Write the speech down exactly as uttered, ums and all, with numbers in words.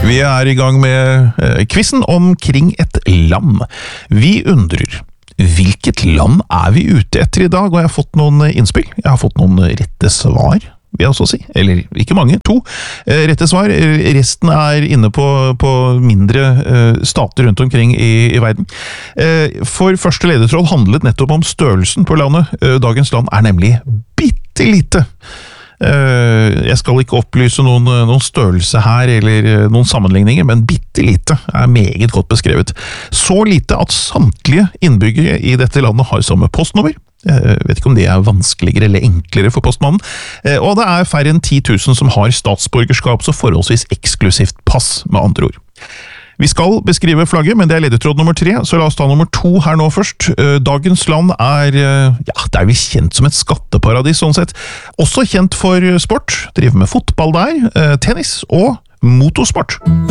Vi er i gang med eh, quizen omkring et land. Vi undrer, hvilket land er vi ute etter i dag? Og jeg har fått noen innspill. Jeg har fått noen rette svar, vil jeg også si. Eller ikke mange, to eh, rette svar. Resten er inne på, på mindre eh, stater rundt omkring i, i verden. Eh, for første ledetråd handlet nettopp om størrelsen på landet. Eh, dagens land er nemlig bitte lite. Jeg skal ikke opplyse noen, noen størrelse her, eller noen sammenligninger, men bitte lite er meget godt beskrevet. Så lite at samtlige innbyggere i dette landet har samme postnummer. Jeg vet ikke om det er vanskeligere eller enklere for postmannen. Og det er færre enn ti tusen som har statsborgerskap, så forholdsvis eksklusivt pass, med andre ord. Vi skal beskrive flagget, men det er ledetråd nummer tre, så la oss ta nummer to her nå først. Dagens land er, ja, det er vel kjent som et skatteparadis, sånn sett. Også kjent for sport, driver med fotball der, tennis og motorsport.